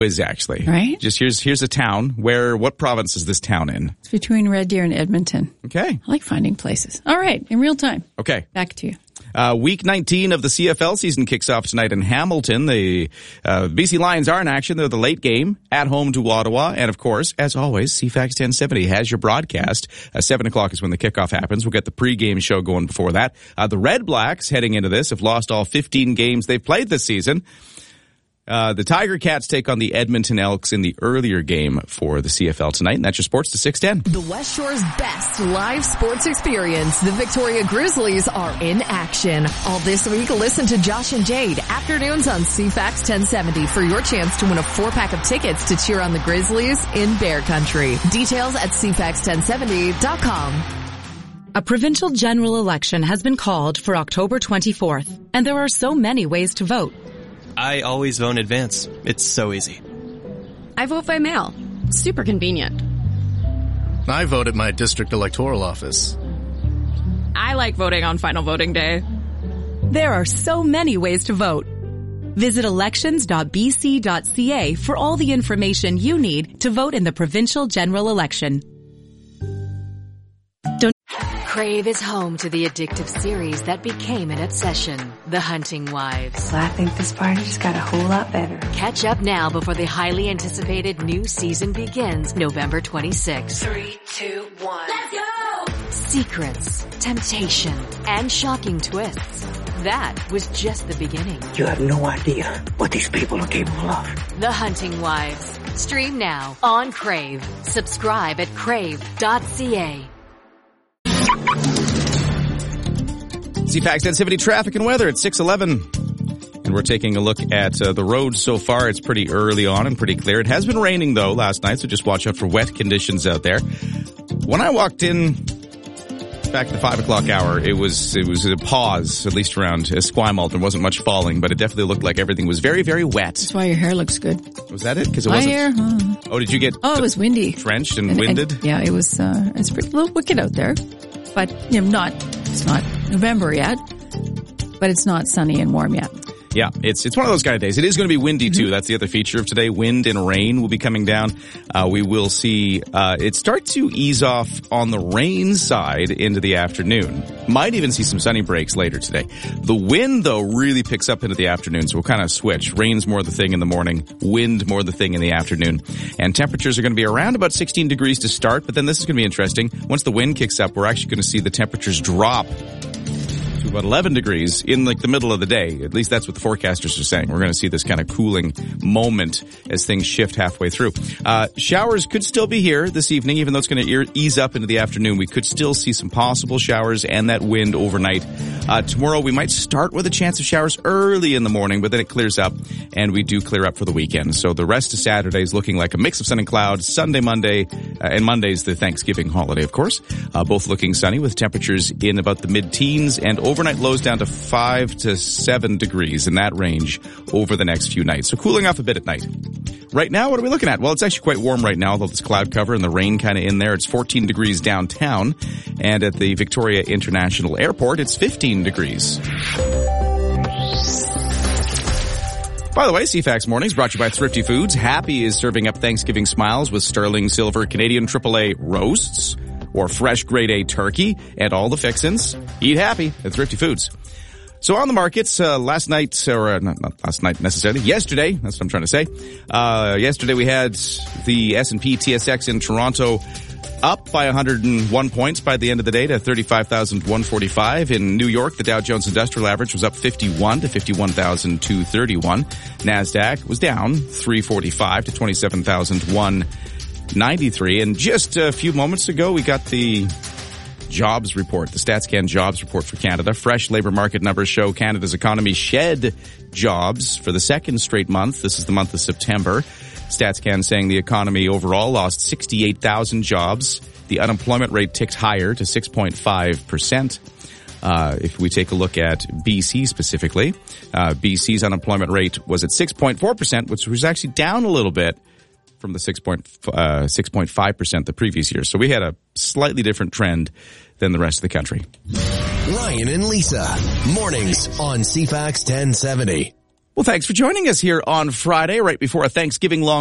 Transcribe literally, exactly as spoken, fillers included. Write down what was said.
Is actually. Right? Just here's here's a town where, what province is this town in? It's between Red Deer and Edmonton. Okay. I like finding places. All right, in real time. Okay. Back to you. Uh, week nineteen of the C F L season kicks off tonight in Hamilton. The uh, B C Lions are in action. They're the late game at home to Ottawa. And, of course, as always, C FAX ten seventy has your broadcast. Uh, seven o'clock is when the kickoff happens. We'll get the pregame show going before that. Uh, the Red Blacks, heading into this, have lost all fifteen games they've played this season. Uh, the Tiger Cats take on the Edmonton Elks in the earlier game for the C F L tonight, and that's your sports to six ten. The West Shore's best live sports experience. The Victoria Grizzlies are in action. All this week, listen to Josh and Jade afternoons on C FAX ten seventy for your chance to win a four-pack of tickets to cheer on the Grizzlies in Bear Country. Details at c fax ten seventy dot com. A provincial general election has been called for October twenty-fourth, and there are so many ways to vote. I always vote in advance. It's so easy. I vote by mail. It's super convenient. I vote at my district electoral office. I like voting on final voting day. There are so many ways to vote. Visit elections dot b c dot c a for all the information you need to vote in the provincial general election. Don't Crave is home to the addictive series that became an obsession, The Hunting Wives. I think this party just got a whole lot better. Catch up now before the highly anticipated new season begins November twenty-sixth. Three, two, one. Let's go! Secrets, temptation, and shocking twists. That was just the beginning. You have no idea what these people are capable of. The Hunting Wives. Stream now on Crave. Subscribe at crave dot c a. C FAX ten seventy traffic and weather at six eleven. And we're taking a look at uh, the roads so far. It's pretty early on and pretty clear. It has been raining, though, last night, so just watch out for wet conditions out there. When I walked in back at the five o'clock hour, it was it was a pause, at least around Esquimalt. There wasn't much falling, but it definitely looked like everything was very, very wet. That's why your hair looks good. Was that it? Because it My wasn't. hair? Huh. Oh, did you get Oh, it was windy. Drenched and, And- winded? and- yeah, it was, uh, it's pretty, a little wicked out there. But, you know, not, it's not November yet, but it's not sunny and warm yet. Yeah, it's it's one of those kind of days. It is going to be windy, too. Mm-hmm. That's the other feature of today. Wind and rain will be coming down. Uh, we will see uh, it start to ease off on the rain side into the afternoon. Might even see some sunny breaks later today. The wind, though, really picks up into the afternoon, so we'll kind of switch. Rain's more the thing in the morning, wind more the thing in the afternoon. And temperatures are going to be around about sixteen degrees to start, but then this is going to be interesting. Once the wind kicks up, we're actually going to see the temperatures drop to about eleven degrees in like the middle of the day. At least that's what the forecasters are saying. We're going to see this kind of cooling moment as things shift halfway through. Uh, showers could still be here this evening, even though it's going to ease up into the afternoon. We could still see some possible showers and that wind overnight. Uh, tomorrow we might start with a chance of showers early in the morning, but then it clears up and we do clear up for the weekend. So the rest of Saturday is looking like a mix of sun and cloud. Sunday, Monday, uh, and Monday's the Thanksgiving holiday, of course. Uh, both looking sunny with temperatures in about the mid-teens and overnight lows down to five to seven degrees in that range over the next few nights. So cooling off a bit at night. Right now, what are we looking at? Well, it's actually quite warm right now, although there's cloud cover and the rain kind of in there. It's fourteen degrees downtown, and at the Victoria International Airport, it's fifteen degrees. By the way, C FAX Mornings brought to you by Thrifty Foods. Happy is serving up Thanksgiving smiles with sterling silver Canadian triple A roasts or fresh grade A turkey and all the fixins. Eat happy at Thrifty Foods. So on the markets, uh, last night, or uh, not, not last night necessarily, yesterday, that's what I'm trying to say. Uh, yesterday we had the S and P T S X in Toronto up by one hundred one points by the end of the day to thirty-five thousand one hundred forty-five. In New York, the Dow Jones Industrial Average was up fifty-one to fifty-one thousand two hundred thirty-one. NASDAQ was down three forty-five to twenty-seven thousand one hundred ninety-three. And just a few moments ago, we got the jobs report, the StatsCan jobs report for Canada. Fresh labor market numbers show Canada's economy shed jobs for the second straight month. This is the month of September. StatsCan saying the economy overall lost sixty-eight thousand jobs. The unemployment rate ticked higher to six point five percent. Uh, if we take a look at B C specifically, uh, B C's unemployment rate was at six point four percent, which was actually down a little bit from the six point five percent the previous year. So we had a slightly different trend than the rest of the country. Ryan and Lisa, mornings on C FAX ten seventy. Well, thanks for joining us here on Friday, right before a Thanksgiving long